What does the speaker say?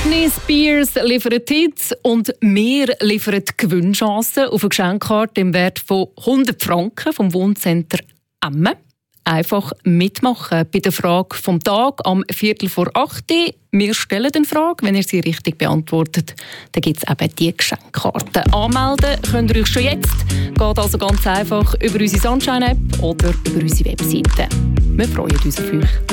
Britney Spears liefert Hits und wir liefern Gewinnchancen auf eine Geschenkkarte im Wert von 100 Franken vom Wohncenter Emmen. Einfach mitmachen bei der Frage vom Tag am 7:45. Wir stellen eine Frage. Wenn ihr sie richtig beantwortet, dann gibt es eben die Geschenkkarte. Anmelden könnt ihr euch schon jetzt. Geht also ganz einfach über unsere Sunshine-App oder über unsere Webseite. Wir freuen uns auf euch.